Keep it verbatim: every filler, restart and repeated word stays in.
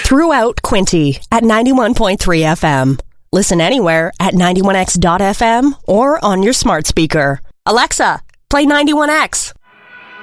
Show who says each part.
Speaker 1: throughout Quinte at ninety-one point three F M. Listen anywhere at ninety-one X dot F M or on your smart speaker. Alexa, play ninety-one X.